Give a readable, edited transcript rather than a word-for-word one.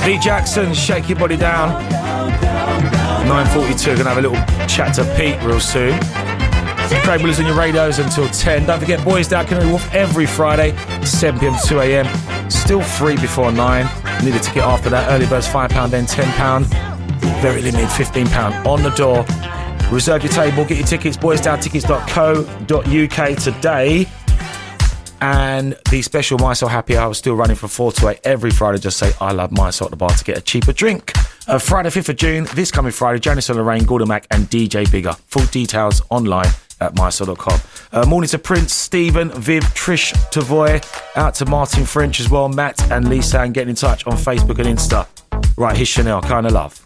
V Jackson, Shake Your Body Down. 9:42, gonna have a little chat to Pete real soon. Craig Willis on your radios until 10. Don't forget Boys Down Canary Wharf every Friday, 7pm to 2am. Still free before 9. Need a ticket after that. Early bird's £5, then £10. Very limited, £15 on the door. Reserve your table, get your tickets, boysdowntickets.co.uk today. And the special Mysol Happy Hour is still running from 4 to 8 every Friday. Just say I love Mysol at the bar to get a cheaper drink. Friday 5th of June, this coming Friday, Janice and Lorraine, Gordon Mac and DJ Bigger. Full details online at mysol.com. Morning to Prince, Stephen, Viv, Trish, Tavoy, out to Martin French as well, Matt and Lisa, and getting in touch on Facebook and Insta. Right, here's Chanel, Kinda Love.